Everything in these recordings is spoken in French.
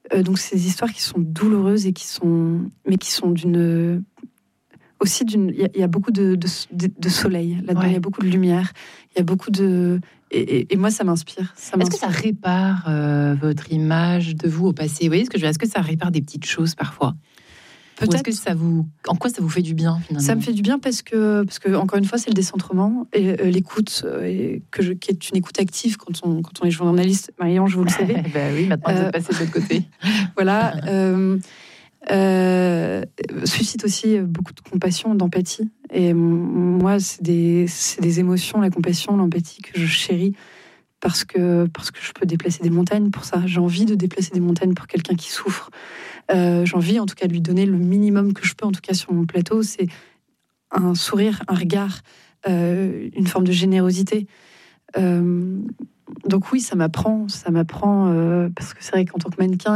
Donc c'est des histoires qui sont douloureuses et qui sont d'une aussi d'une. Il y a beaucoup de soleil là-dedans. Il y a beaucoup de lumière. Il y a beaucoup de et moi ça m'inspire. Est-ce que ça répare votre image de vous au passé? Vous voyez ce que je veux dire? Est-ce que ça répare des petites choses parfois? Peut-être. Ou est-ce que en quoi ça vous fait du bien finalement? Ça me fait du bien parce que encore une fois, c'est le décentrement et l'écoute, qui est une écoute active quand on est journaliste. Marie-Ange, vous le savez. Ben oui, maintenant vous êtes passé de l'autre côté. Voilà. Suscite aussi beaucoup de compassion, d'empathie. Et moi, c'est des émotions, la compassion, l'empathie que je chéris parce que je peux déplacer des montagnes pour ça. J'ai envie de déplacer des montagnes pour quelqu'un qui souffre. J'ai envie, en tout cas, de lui donner le minimum que je peux, en tout cas sur mon plateau, c'est un sourire, un regard, une forme de générosité. Donc oui, ça m'apprend, parce que c'est vrai qu'en tant que mannequin,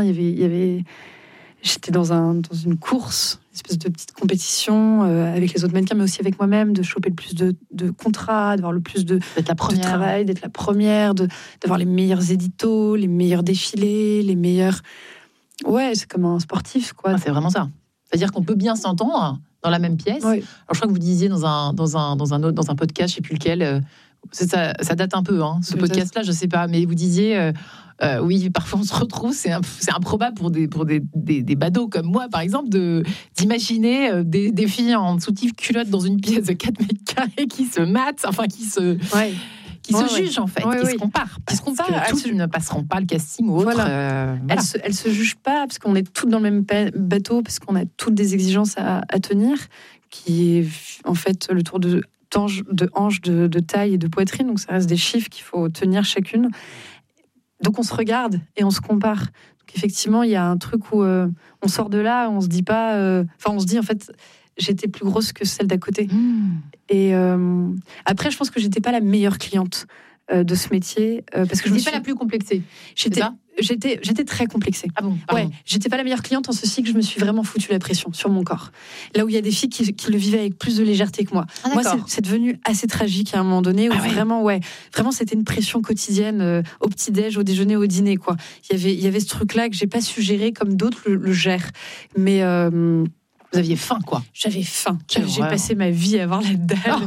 j'étais dans une course, une espèce de petite compétition avec les autres mannequins, mais aussi avec moi-même, de choper le plus de contrats, d'avoir le plus de travail, d'être la première, d'avoir les meilleurs éditos, les meilleurs défilés, les meilleurs... Ouais, c'est comme un sportif, quoi. Ah, c'est vraiment ça. C'est-à-dire qu'on peut bien s'entendre dans la même pièce. Ouais. Alors, je crois que vous disiez dans un podcast, je sais plus lequel, ça date un peu, ce podcast-là, je sais pas, mais vous disiez... oui, parfois on se retrouve, c'est improbable pour des badauds comme moi, par exemple, d'imaginer des filles en soutif culotte dans une pièce de 4 mètres carrés qui se matent, enfin qui se jugent en fait, qui se comparent. Parce qu'on toutes ne passeront pas le casting ou autre. Voilà. Elles se jugent pas parce qu'on est toutes dans le même bateau, parce qu'on a toutes des exigences à tenir, qui est en fait le tour de hanches, de taille et de poitrine, donc ça reste des chiffres qu'il faut tenir chacune. Donc on se regarde et on se compare. Donc effectivement, il y a un truc où on sort de là, on se dit pas... on se dit en fait, j'étais plus grosse que celle d'à côté. Et après, je pense que j'étais pas la meilleure cliente de ce métier. Parce que je n'étais pas la plus complexée. J'étais très complexée. Ah bon, ouais, j'étais pas la meilleure cliente en ceci que je me suis vraiment foutu la pression sur mon corps. Là où il y a des filles qui le vivaient avec plus de légèreté que moi. Moi, c'est devenu assez tragique à un moment donné où vraiment c'était une pression quotidienne au petit-déj, au déjeuner, au dîner, quoi. Il y avait ce truc-là que j'ai pas su gérer comme d'autres le gèrent. Mais vous aviez faim, quoi. J'avais faim. J'ai passé ma vie à avoir la dalle.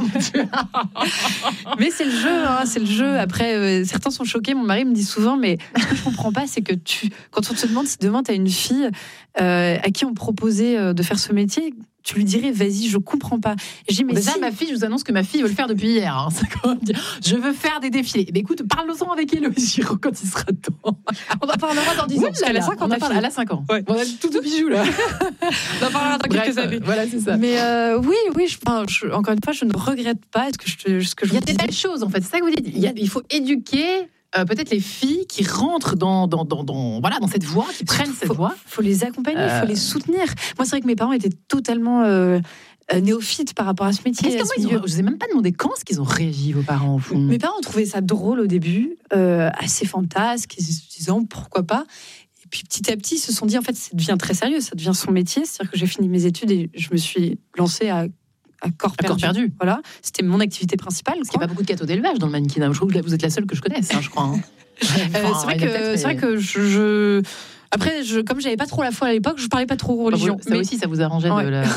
Mais c'est le jeu, c'est le jeu. Après, certains sont choqués. Mon mari me dit souvent, mais ce que je comprends pas, c'est que quand on te demande si demain tu as une fille à qui on proposait de faire ce métier, tu lui dirais, vas-y, je comprends pas. Mais déjà, ma fille, je vous annonce que ma fille veut le faire depuis hier. Je veux faire des défilés. Mais écoute, parle-en avec Héloïse quand il sera temps. On en parlera dans 10 ans. Elle a 5 ans. Elle a 5 ans. Ouais. On a tout de bijoux, là. On en parlera dans quelques années. Voilà, c'est ça. Mais oui, encore une fois, je ne regrette pas ce que je il y a des belles choses, en fait. C'est ça que vous dites. Il faut éduquer... peut-être les filles qui rentrent dans cette voie, qui prennent cette voie. Il faut les accompagner, il faut les soutenir. Moi, c'est vrai que mes parents étaient totalement néophytes par rapport à ce métier. Je ne vous ai même pas demandé quand est-ce qu'ils ont réagi, vos parents, au fond. Mes parents trouvaient ça drôle au début, assez fantasque, ils se disant pourquoi pas. Et puis petit à petit, ils se sont dit, en fait, ça devient très sérieux, ça devient son métier. C'est-à-dire que j'ai fini mes études et je me suis lancée à corps perdu. Voilà, c'était mon activité principale. Parce qu'il n'y a pas beaucoup de gâteaux d'élevage dans le mannequinat. Je trouve que vous êtes la seule que je connaisse, je crois. C'est vrai que je... Après, comme j'avais pas trop la foi à l'époque, je parlais pas trop religion. Ça aussi, ça vous arrangeait de la...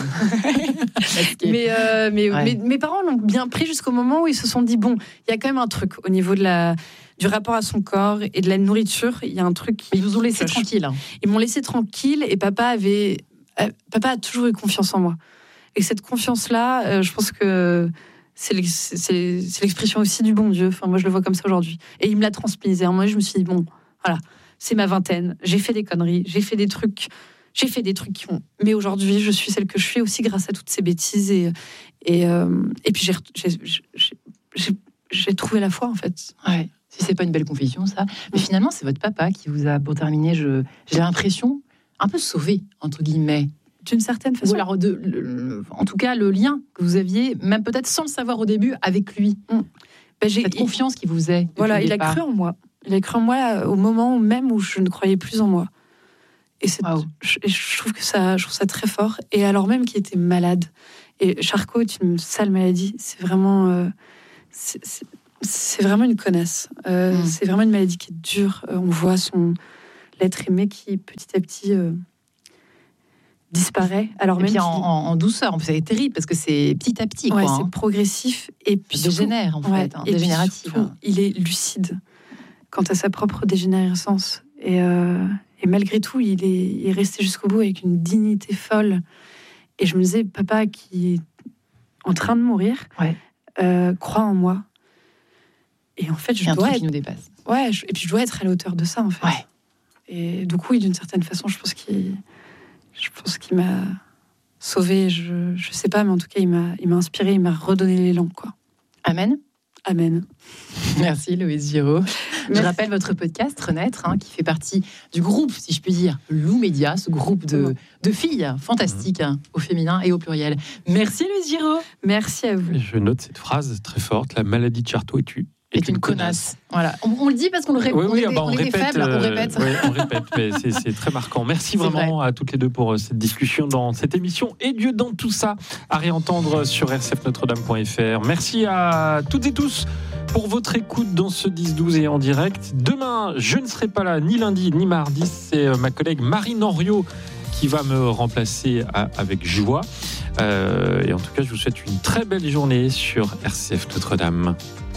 mais mes parents l'ont bien pris jusqu'au moment où ils se sont dit, bon, il y a quand même un truc au niveau du rapport à son corps et de la nourriture. Il y a un truc... Ils vous ont laissé tranquille. Ils m'ont laissé tranquille et papa a toujours eu confiance en moi. Et cette confiance-là, je pense que c'est l'expression aussi du bon Dieu. Enfin, moi, je le vois comme ça aujourd'hui. Et il me l'a transmise. Et moi, je me suis dit, bon, voilà, c'est ma vingtaine. J'ai fait des conneries. J'ai fait des trucs qui ont... Mais aujourd'hui, je suis celle que je suis aussi grâce à toutes ces bêtises. Et puis, j'ai trouvé la foi, en fait. Ouais. Si c'est pas une belle confession, ça. Mais finalement, c'est votre papa qui vous a, pour terminer, j'ai l'impression, un peu sauvé, entre guillemets. D'une certaine façon. Ou alors, en tout cas, le lien que vous aviez, même peut-être sans le savoir au début, avec lui. Cette confiance qui vous est. Voilà, il a cru en moi. Il a cru en moi au moment même où je ne croyais plus en moi. Et je trouve ça très fort. Et alors même qu'il était malade. Et Charcot est une sale maladie. C'est vraiment une connasse. C'est vraiment une maladie qui est dure. On voit l'être aimé qui petit à petit disparaît. Alors et même puis en douceur, c'est terrible parce que c'est petit à petit. Ouais, quoi, c'est progressif et puis il dégénère en fait, et dégénératif. puis surtout, il est lucide quant à sa propre dégénérescence. Et malgré tout, il est resté jusqu'au bout avec une dignité folle. Et je me disais, papa qui est en train de mourir, croit en moi. Et en fait, je dois être... qui nous dépasse. Ouais, et puis je dois être à la hauteur de ça, en fait. Ouais. Et donc oui, d'une certaine façon, je pense qu'il m'a sauvé. Je sais pas, mais en tout cas, il m'a inspiré, il m'a redonné l'élan, quoi. Amen. Amen. Merci Loïse Giraud. Je rappelle votre podcast Renaître, qui fait partie du groupe, si je puis dire, Lou Média, ce groupe de filles fantastiques, au féminin et au pluriel. Merci Loïse Giraud. Merci à vous. Je note cette phrase très forte, la maladie de Chartot est une connasse. Voilà, on le dit parce qu'on le répète. On répète, faibles, on répète. On répète, mais c'est très marquant. Merci vraiment à toutes les deux pour cette discussion dans cette émission. Et Dieu dans tout ça, à réentendre sur rcfnotredame.fr. Merci à toutes et tous pour votre écoute dans ce 10-12 et en direct. Demain, je ne serai pas là ni lundi ni mardi. C'est ma collègue Marine Henriot qui va me remplacer avec joie. Et en tout cas, je vous souhaite une très belle journée sur RCF Notre-Dame.